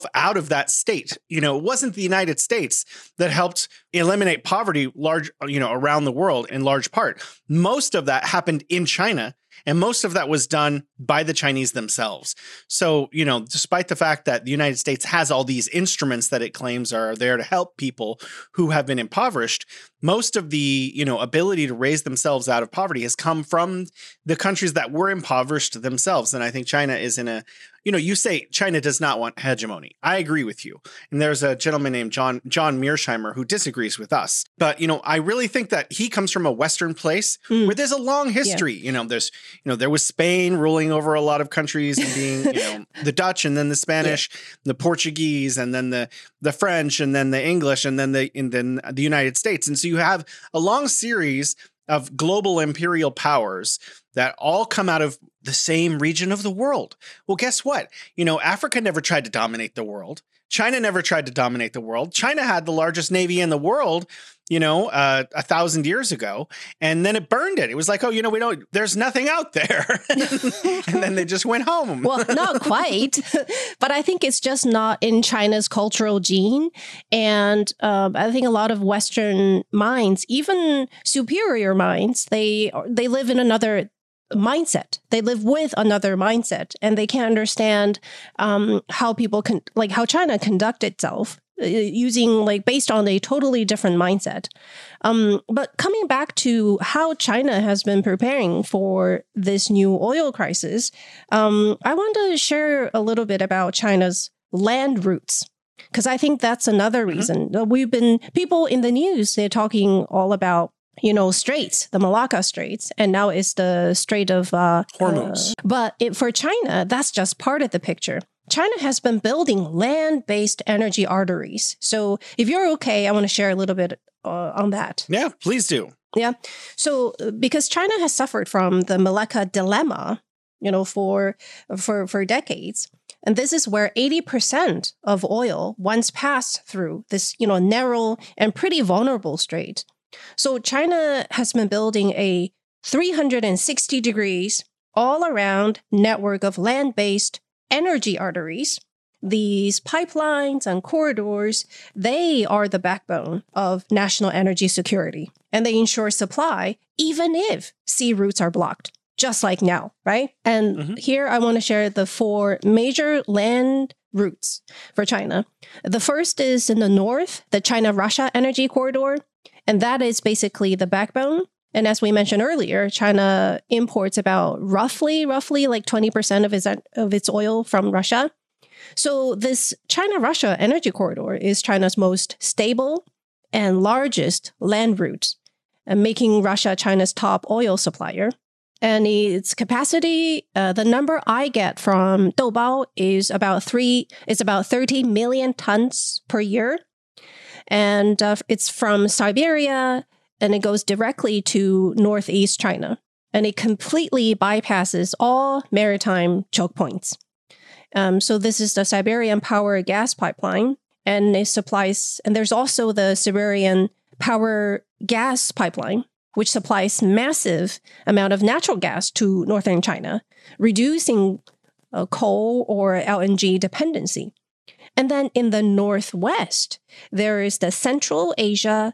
out of that state. It wasn't the United States that helped eliminate poverty around the world in large part. Most of that happened in China, and most of that was done by the Chinese themselves. So, despite the fact that the United States has all these instruments that it claims are there to help people who have been impoverished, most of the, ability to raise themselves out of poverty has come from the countries that were impoverished themselves. And I think China is in a, you say China does not want hegemony. I agree with you. And there's a gentleman named John Mearsheimer who disagrees with us. But, I really think that he comes from a Western place where there's a long history. Yeah. There was Spain ruling over a lot of countries and being, the Dutch and then the Spanish, the Portuguese, and then the French, and then the English, and then the United States. And so you have a long series of global imperial powers that all come out of the same region of the world. Well, guess what? Africa never tried to dominate the world. China never tried to dominate the world. China had the largest navy in the world, 1,000 years ago, and then it burned it. It was like, there's nothing out there. And then they just went home. Well, not quite, but I think it's just not in China's cultural gene. And I think a lot of Western minds, even superior minds, they live in another mindset. They live with another mindset, and they can't understand how people how China conduct itself using based on a totally different mindset. But coming back to how China has been preparing for this new oil crisis, I want to share a little bit about China's land routes, because I think that's another reason. People in the news, they're talking all about straits, the Malacca Straits, and now it's the Strait of Hormuz. But for China, that's just part of the picture. China has been building land-based energy arteries. So if you're okay, I want to share a little bit on that. Yeah, please do. Yeah. So because China has suffered from the Malacca dilemma, for decades. And this is where 80% of oil once passed through this, narrow and pretty vulnerable strait. So China has been building a 360 degrees all around network of land-based energy arteries. These pipelines and corridors, they are the backbone of national energy security, and they ensure supply even if sea routes are blocked, just like now, right? And here I want to share the 4 major land routes for China. The first is in the north, the China-Russia energy corridor. And that is basically the backbone. And as we mentioned earlier, China imports about roughly 20% of its oil from Russia. So this China-Russia energy corridor is China's most stable and largest land route, and making Russia China's top oil supplier. And its capacity, the number I get from Doubao is about 30 million tons per year. And it's from Siberia, and it goes directly to northeast China. And it completely bypasses all maritime choke points. So this is the Siberian Power Gas Pipeline, and it supplies, and there's also the Siberian Power Gas Pipeline, which supplies massive amount of natural gas to northern China, reducing coal or LNG dependency. And then in the northwest, there is the Central Asia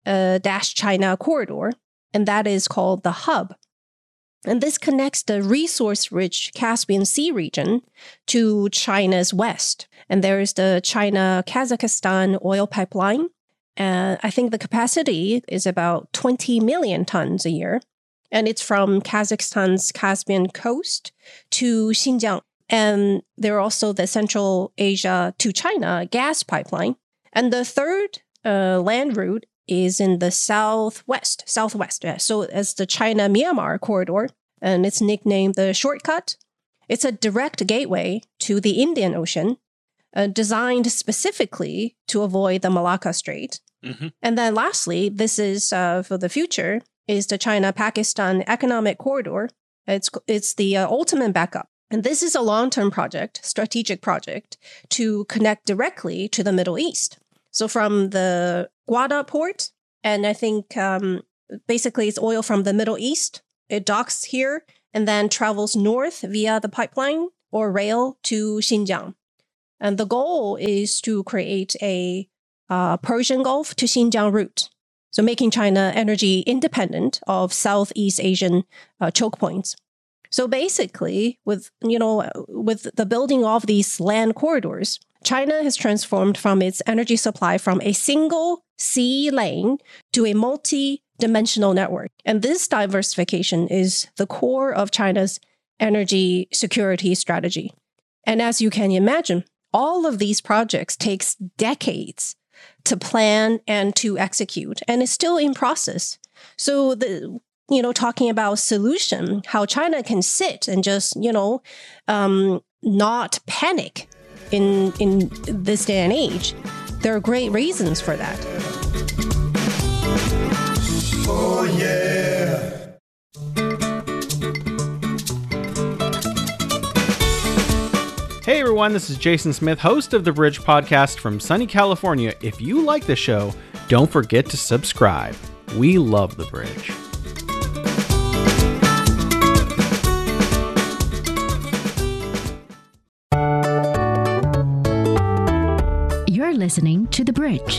China corridor, and that is called the Hub. And this connects the resource-rich Caspian Sea region to China's west. And there is the China-Kazakhstan oil pipeline. And I think the capacity is about 20 million tons a year. And it's from Kazakhstan's Caspian coast to Xinjiang. And there are also the Central Asia to China gas pipeline. And the third land route is in the southwest. Yeah. So it's the China-Myanmar corridor, and it's nicknamed the Shortcut. It's a direct gateway to the Indian Ocean, designed specifically to avoid the Malacca Strait. And then lastly, this is for the future, is the China-Pakistan Economic Corridor. It's the ultimate backup. And this is a long-term project, strategic project, to connect directly to the Middle East. So from the Gwadar port, and I think basically it's oil from the Middle East. It docks here and then travels north via the pipeline or rail to Xinjiang. And the goal is to create a Persian Gulf to Xinjiang route. So making China energy independent of Southeast Asian choke points. So basically, with the building of these land corridors, China has transformed from its energy supply from a single sea lane to a multi-dimensional network. And this diversification is the core of China's energy security strategy. And as you can imagine, all of these projects takes decades to plan and to execute, and it's still in process. So talking about solution, how China can sit and just, not panic in this day and age, there are great reasons for that. Oh, yeah. Hey everyone, this is Jason Smith, host of The Bridge Podcast from sunny California. If you like the show, don't forget to subscribe. We love The Bridge. You're listening to The Bridge.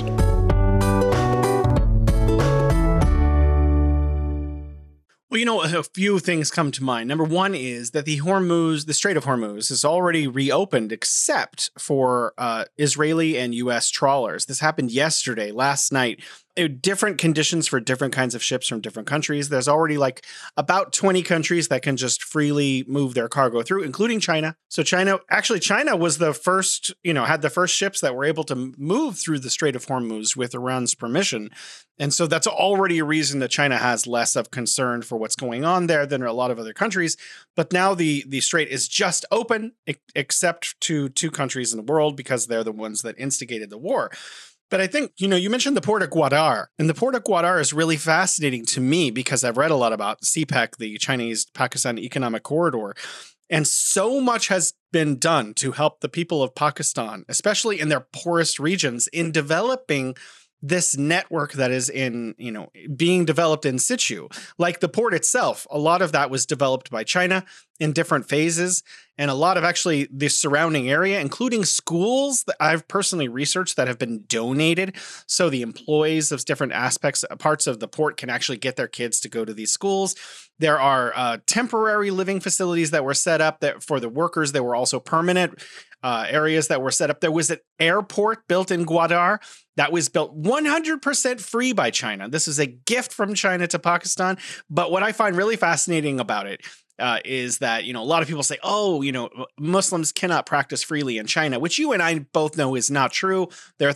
Well, a few things come to mind. Number one is that the Strait of Hormuz is already reopened except for Israeli and U.S. trawlers. This happened last night. Different conditions for different kinds of ships from different countries. There's already about 20 countries that can just freely move their cargo through, including China. So China was the first, had the first ships that were able to move through the Strait of Hormuz with Iran's permission. And so that's already a reason that China has less of concern for what's going on there than a lot of other countries. But now the strait is just open, except to two countries in the world because they're the ones that instigated the war. But I think, you mentioned the Port of Gwadar, and the Port of Gwadar is really fascinating to me because I've read a lot about CPEC, the Chinese-Pakistan Economic Corridor, and so much has been done to help the people of Pakistan, especially in their poorest regions, in developing this network that is being developed in situ. Like the port itself, a lot of that was developed by China in different phases, and a lot of actually the surrounding area, including schools that I've personally researched that have been donated. So the employees of different parts of the port can actually get their kids to go to these schools. There are temporary living facilities that were set up that for the workers. There were also permanent areas that were set up. There was an airport built in Gwadar that was built 100% free by China. This is a gift from China to Pakistan. But what I find really fascinating about it is that, a lot of people say, Muslims cannot practice freely in China, which you and I both know is not true. There are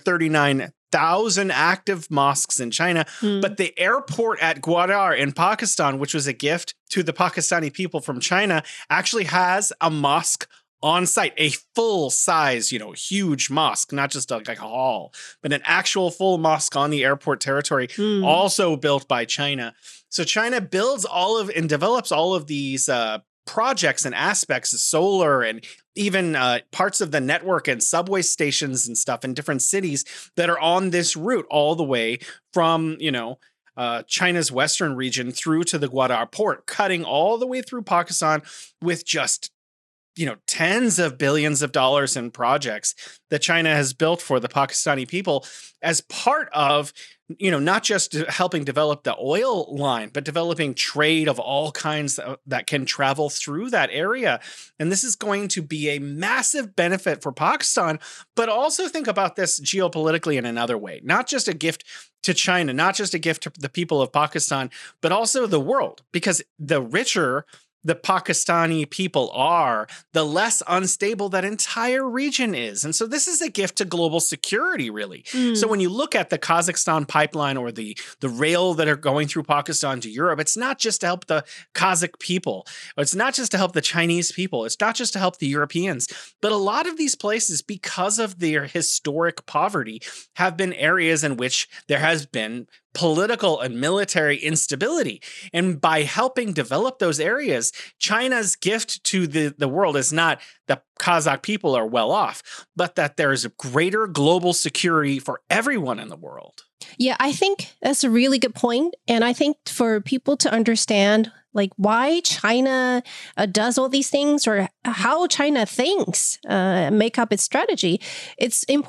39,000 active mosques in China, but the airport at Gwadar in Pakistan, which was a gift to the Pakistani people from China, actually has a mosque on site, a full-size, huge mosque, not just like a hall, but an actual full mosque on the airport territory, also built by China. So China builds and develops all of these projects and aspects of solar and even parts of the network and subway stations and stuff in different cities that are on this route all the way from, China's western region through to the Gwadar port, cutting all the way through Pakistan with just tens of billions of dollars in projects that China has built for the Pakistani people as part of, not just helping develop the oil line, but developing trade of all kinds that can travel through that area. And this is going to be a massive benefit for Pakistan, but also think about this geopolitically in another way, not just a gift to China, not just a gift to the people of Pakistan, but also the world, because the richer the Pakistani people are, the less unstable that entire region is. And so this is a gift to global security, really. So when you look at the Kazakhstan pipeline or the rail that are going through Pakistan to Europe, it's not just to help the Kazakh people. It's not just to help the Chinese people. It's not just to help the Europeans. But a lot of these places, because of their historic poverty, have been areas in which there has been political and military instability. And by helping develop those areas, China's gift to the world is not the Kazakh people are well off, but that there's greater global security for everyone in the world. Yeah, I think that's a really good point. And I think for people to understand like why China does all these things or how China thinks make up its strategy, it's important